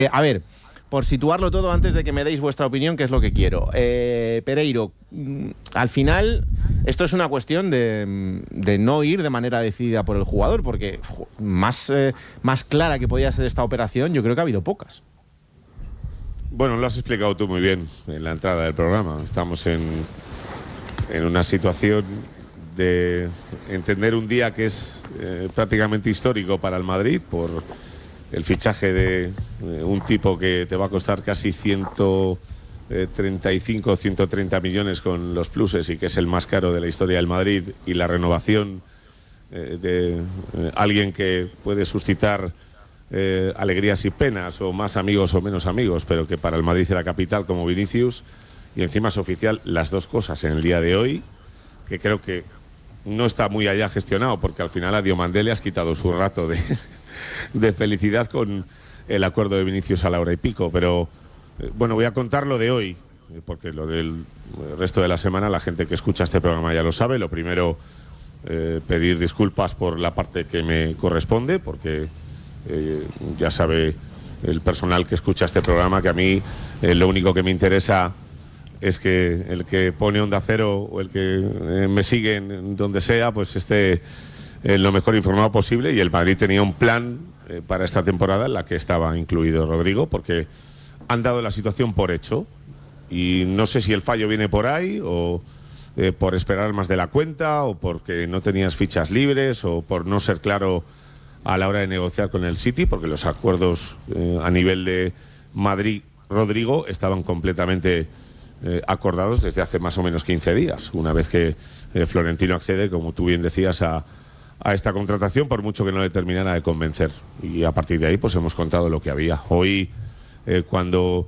A ver, por situarlo todo antes de que me deis vuestra opinión, que es lo que quiero. Pereiro, al final, esto es una cuestión de no ir de manera decidida por el jugador, porque más clara que podía ser esta operación, yo creo que ha habido pocas. Bueno, lo has explicado tú muy bien en la entrada del programa. Estamos en una situación de entender un día que es prácticamente histórico para el Madrid por el fichaje de un tipo que te va a costar casi 135 o 130 millones con los pluses y que es el más caro de la historia del Madrid, y la renovación de alguien que puede suscitar alegrías y penas, o más amigos o menos amigos, pero que para el Madrid era capital, como Vinicius, y encima es oficial las dos cosas en el día de hoy, que creo que no está muy allá gestionado, porque al final a Diomandé le has quitado su rato de felicidad con el acuerdo de Vinicius a la hora y pico. Pero bueno, voy a contar lo de hoy, porque lo del resto de la semana la gente que escucha este programa ya lo sabe. Lo primero, pedir disculpas por la parte que me corresponde, porque ya sabe el personal que escucha este programa que a mí lo único que me interesa es que el que pone Onda Cero o el que me sigue en donde sea, pues esté lo mejor informado posible, y el Madrid tenía un plan para esta temporada en la que estaba incluido Rodrigo, porque han dado la situación por hecho, y no sé si el fallo viene por ahí o por esperar más de la cuenta, o porque no tenías fichas libres, o por no ser claro a la hora de negociar con el City, porque los acuerdos a nivel de Madrid-Rodrigo estaban completamente acordados desde hace más o menos 15 días, una vez que Florentino accede, como tú bien decías, a esta contratación, por mucho que no le terminara de convencer. Y a partir de ahí pues hemos contado lo que había. Hoy, cuando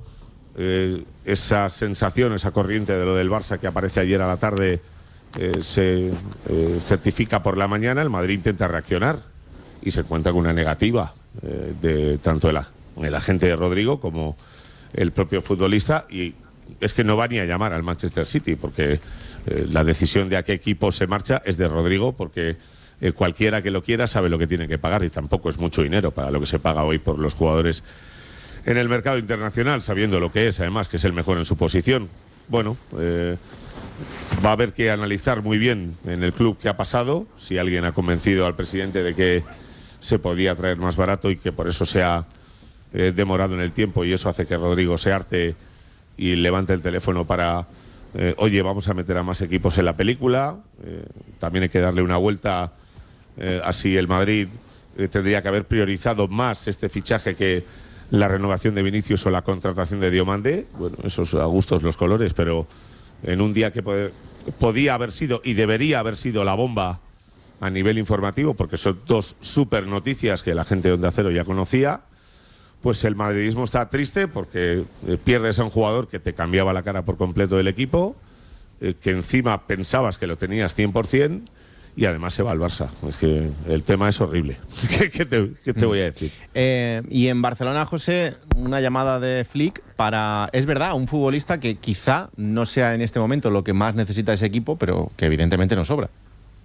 esa sensación, esa corriente de lo del Barça que aparece ayer a la tarde se certifica por la mañana, el Madrid intenta reaccionar y se encuentra con una negativa de tanto el agente de Rodrigo como el propio futbolista, y es que no va ni a llamar al Manchester City, porque la decisión de a qué equipo se marcha es de Rodrigo, porque cualquiera que lo quiera sabe lo que tiene que pagar, y tampoco es mucho dinero para lo que se paga hoy por los jugadores en el mercado internacional, sabiendo lo que es, además, que es el mejor en su posición. Bueno, va a haber que analizar muy bien en el club qué ha pasado, si alguien ha convencido al presidente de que se podía traer más barato y que por eso se ha demorado en el tiempo, y eso hace que Rodrigo se harte y levante el teléfono para oye, vamos a meter a más equipos en la película. También hay que darle una vuelta, así el Madrid tendría que haber priorizado más este fichaje que la renovación de Vinicius o la contratación de Diomandé. Bueno, esos a gustos los colores, pero en un día que podía haber sido y debería haber sido la bomba a nivel informativo, porque son dos súper noticias que la gente de Onda Cero ya conocía, pues el madridismo está triste porque pierdes a un jugador que te cambiaba la cara por completo del equipo, que encima pensabas que lo tenías 100%, y además se va al Barça. Es que el tema es horrible. ¿Qué te voy a decir? Y en Barcelona, José, una llamada de Flick para, es verdad, un futbolista que quizá no sea en este momento lo que más necesita ese equipo, pero que evidentemente no sobra.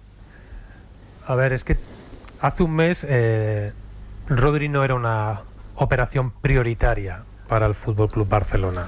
A ver, es que hace un mes Rodri no era una operación prioritaria para el Fútbol Club Barcelona.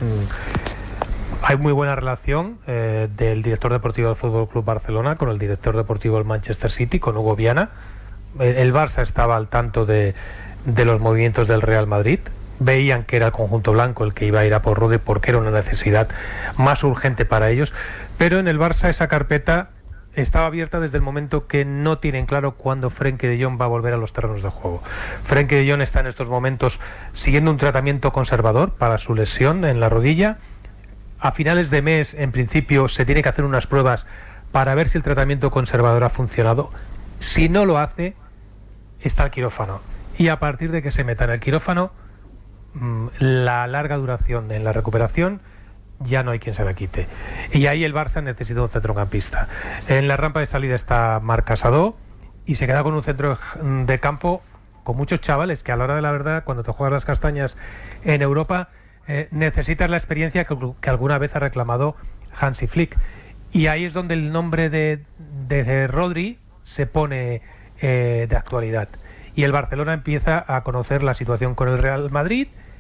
Hay muy buena relación del director deportivo del Fútbol Club Barcelona con el director deportivo del Manchester City, con Hugo Viana. El Barça estaba al tanto de los movimientos del Real Madrid. Veían que era el conjunto blanco el que iba a ir a por Rodri porque era una necesidad más urgente para ellos. Pero en el Barça esa carpeta estaba abierta desde el momento que no tienen claro cuándo Frenkie de Jong va a volver a los terrenos de juego. Frenkie de Jong está en estos momentos siguiendo un tratamiento conservador para su lesión en la rodilla. A finales de mes, en principio, se tiene que hacer unas pruebas para ver si el tratamiento conservador ha funcionado. Si no lo hace, está el quirófano. Y a partir de que se meta en el quirófano, la larga duración en la recuperación ya no hay quien se la quite. Y ahí el Barça necesita un centrocampista. En la rampa de salida está Marc Casado y se queda con un centro de campo con muchos chavales que a la hora de la verdad, cuando te juegas las castañas en Europa, necesitas la experiencia que alguna vez ha reclamado Hansi Flick. Y ahí es donde el nombre de Rodri se pone de actualidad. Y el Barcelona empieza a conocer la situación con el Real Madrid